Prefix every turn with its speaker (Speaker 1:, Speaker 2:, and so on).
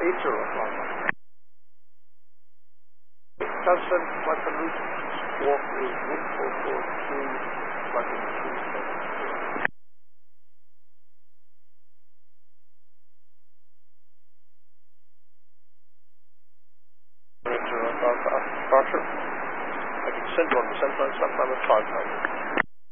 Speaker 1: Johnson, Michael Luke, walk is 1442, Michael 272. Departure. I can send one to Central sometime at 5 times.